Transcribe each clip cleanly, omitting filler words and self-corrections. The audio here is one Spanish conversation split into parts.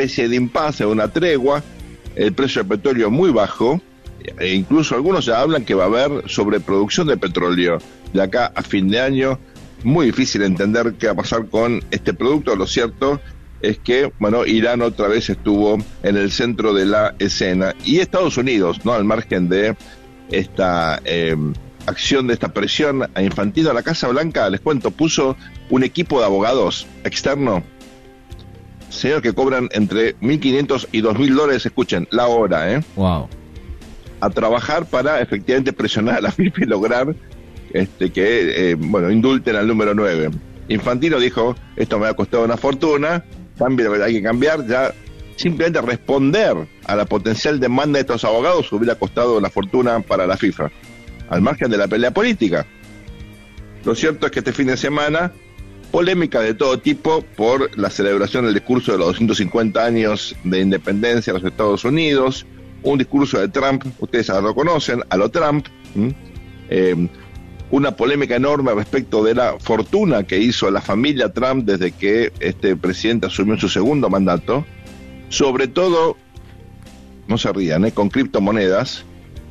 especie de impasse, una tregua, el precio del petróleo muy bajo, e incluso algunos ya hablan que va a haber sobreproducción de petróleo de acá a fin de año. Muy difícil entender qué va a pasar con este producto. Lo cierto es que, bueno, Irán otra vez estuvo en el centro de la escena, y Estados Unidos, ¿no? Al margen de esta acción, de esta presión a Infantino, la Casa Blanca, les cuento, puso un equipo de abogados externo, señor, que cobran entre $1.500 y $2.000, escuchen, la hora, Wow. A trabajar para efectivamente presionar a la FIFA y lograr que indulten al número 9. Infantino dijo, esto me ha costado una fortuna, hay que cambiar, ya simplemente responder a la potencial demanda de estos abogados hubiera costado una fortuna para la FIFA, al margen de la pelea política. Lo cierto es que este fin de semana, polémica de todo tipo por la celebración del discurso de los 250 años de independencia de los Estados Unidos, un discurso de Trump, ustedes ya lo conocen, a lo Trump, una polémica enorme respecto de la fortuna que hizo la familia Trump desde que este presidente asumió su segundo mandato, sobre todo, no se rían, con criptomonedas.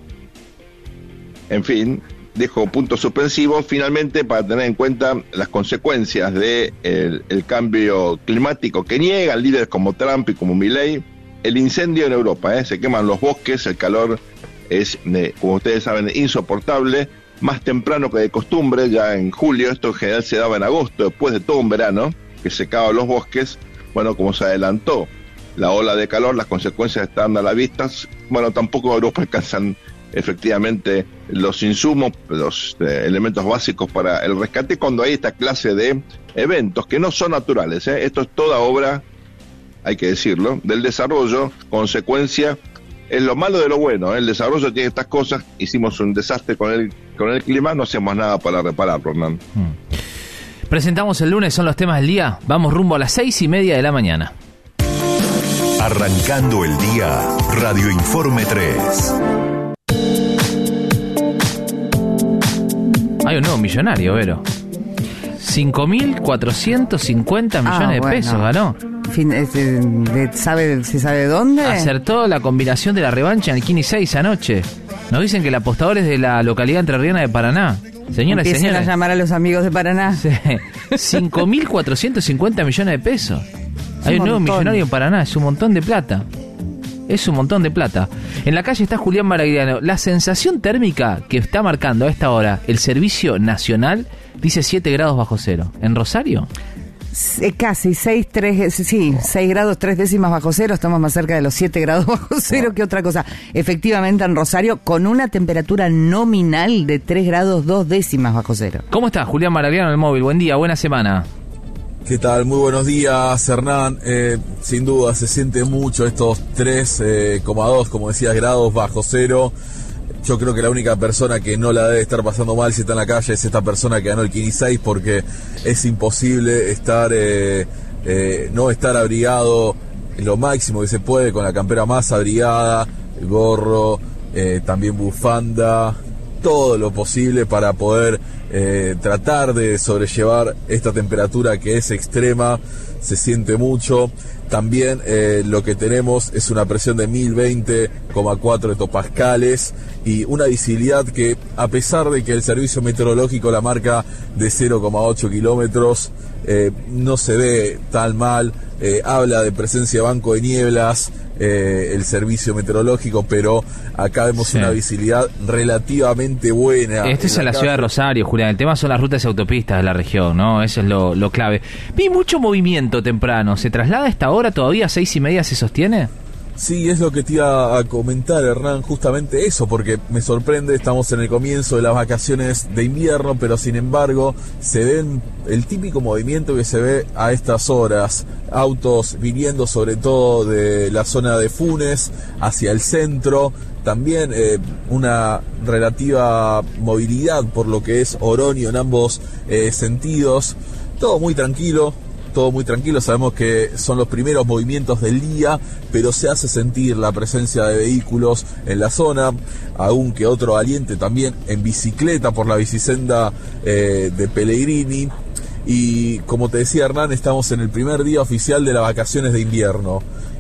En fin, dejo puntos suspensivos finalmente para tener en cuenta las consecuencias de el cambio climático que niegan líderes como Trump y como Milei. El incendio en Europa, se queman los bosques, el calor es, como ustedes saben, insoportable, más temprano que de costumbre, ya en julio. Esto en general se daba en agosto, después de todo un verano que secaban los bosques. Bueno, como se adelantó la ola de calor, las consecuencias están a la vista. Bueno, tampoco en Europa alcanzan efectivamente los insumos, los elementos básicos para el rescate, cuando hay esta clase de eventos que no son naturales. Esto es toda obra, hay que decirlo, del desarrollo, consecuencia. Es lo malo de lo bueno, el desarrollo tiene estas cosas. Hicimos un desastre con el clima, no hacemos nada para repararlo, Hernán. Presentamos el lunes, son los temas del día. Vamos rumbo a las 6:30 de la mañana. Arrancando el día, Radio Informe 3. Hay un nuevo millonario, Vero. 5.450 millones de pesos ganó. ¿Se sabe de dónde? Acertó la combinación de la revancha en el 15 y 6 anoche. Nos dicen que el apostador es de la localidad entrerriana de Paraná. Señoras y señores, a llamar a los amigos de Paraná. Sí. 5.450 millones de pesos. Hay un nuevo millonario en Paraná. Es un montón de plata. Es un montón de plata. En la calle está Julián Maragliano. La sensación térmica que está marcando a esta hora el Servicio Nacional dice 7 grados bajo cero. ¿En Rosario? Casi 6 grados 3 décimas bajo cero. Estamos más cerca de los 7 grados bajo cero que otra cosa. Efectivamente, en Rosario, con una temperatura nominal de 3 grados 2 décimas bajo cero. ¿Cómo está Julián Maragliano en el móvil? Buen día, buena semana. ¿Qué tal? Muy buenos días, Hernán. Sin duda se siente mucho estos 3,2, como decías, grados bajo cero. Yo creo que la única persona que no la debe estar pasando mal si está en la calle es esta persona que ganó el 15 porque es imposible no estar abrigado lo máximo que se puede, con la campera más abrigada, el gorro, también bufanda, todo lo posible para poder tratar de sobrellevar esta temperatura que es extrema. Se siente mucho. También lo que tenemos es una presión de 1020,4 hectopascales y una visibilidad que, a pesar de que el servicio meteorológico la marca de 0,8 kilómetros, no se ve tan mal. Habla de presencia de banco de nieblas el servicio meteorológico, pero acá vemos una visibilidad relativamente buena. Esto es en la ciudad de Rosario, Julián. El tema son las rutas y autopistas de la región, ¿no? Eso es lo clave. Vi mucho movimiento temprano. ¿Se traslada a esta hora todavía? ¿6:30 se sostiene? Sí, es lo que te iba a comentar, Hernán, justamente eso, porque me sorprende, estamos en el comienzo de las vacaciones de invierno, pero sin embargo se ven el típico movimiento que se ve a estas horas, autos viniendo sobre todo de la zona de Funes hacia el centro, también una relativa movilidad por lo que es Oroño en ambos sentidos, todo muy tranquilo, sabemos que son los primeros movimientos del día, pero se hace sentir la presencia de vehículos en la zona, aún que otro valiente también en bicicleta por la bicisenda de Pellegrini. Y como te decía, Hernán, estamos en el primer día oficial de las vacaciones de invierno.